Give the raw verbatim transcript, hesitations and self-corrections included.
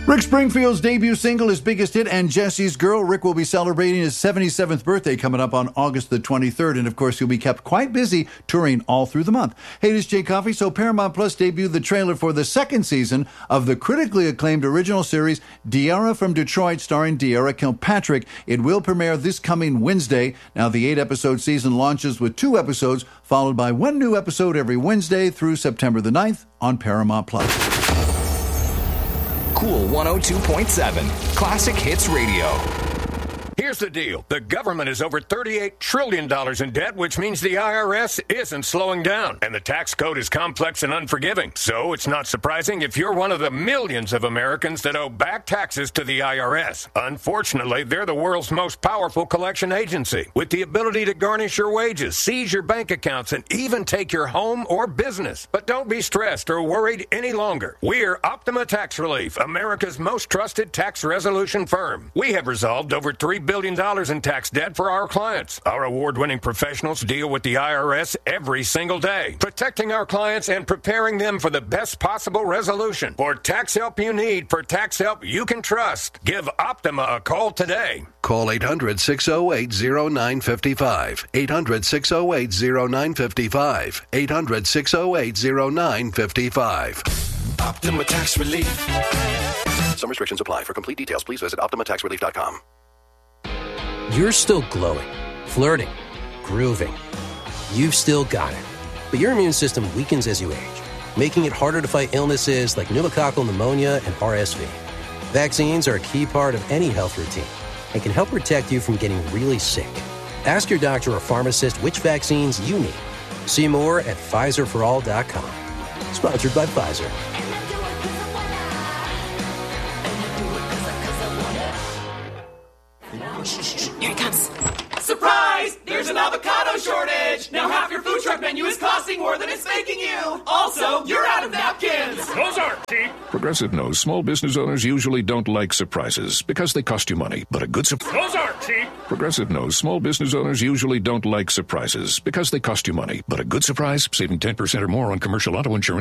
Rick Springfield's debut single, his biggest hit, and Jesse's Girl. Rick will be celebrating his seventy-seventh birthday coming up on August the twenty-third, and of course he'll be kept quite busy touring all through the month. Hey, this is Jay Coffey. So Paramount Plus debuted the trailer for the second season of the critically acclaimed original series De'Ara from Detroit, starring De'Ara Kilpatrick. It will premiere this coming Wednesday. Now, the eight-episode season launches with two episodes, followed by one new episode every Wednesday through September the ninth on Paramount Plus. Cool one oh two point seven, Classic Hits Radio. Here's the deal. The government is over thirty-eight trillion dollars in debt, which means the I R S isn't slowing down. And the tax code is complex and unforgiving. So it's not surprising if you're one of the millions of Americans that owe back taxes to the I R S. Unfortunately, they're the world's most powerful collection agency, with the ability to garnish your wages, seize your bank accounts, and even take your home or business. But don't be stressed or worried any longer. We're Optima Tax Relief, America's most trusted tax resolution firm. We have resolved over three billion dollars in tax debt for our clients. Our award-winning professionals deal with the I R S every single day, protecting our clients and preparing them for the best possible resolution. For tax help you need, for tax help you can trust, give Optima a call today. Call eight hundred, six oh eight, oh nine five five. eight hundred, six oh eight, oh nine five five. eight hundred, six oh eight, oh nine five five. Optima Tax Relief. Some restrictions apply. For complete details, please visit optima tax relief dot com. You're still glowing, flirting, grooving. You've still got it. But your immune system weakens as you age, making it harder to fight illnesses like pneumococcal pneumonia and R S V. Vaccines are a key part of any health routine and can help protect you from getting really sick. Ask your doctor or pharmacist which vaccines you need. See more at Pfizer for all dot com. Sponsored by Pfizer. Here it comes. Surprise! There's an avocado shortage! Now half your food truck menu is costing more than it's making you! Also, you're out of napkins! Those aren't cheap! Progressive knows small business owners usually don't like surprises because they cost you money, but a good surprise... Those aren't cheap! Progressive knows small business owners usually don't like surprises because they cost you money, but a good surprise, saving ten percent or more on commercial auto insurance,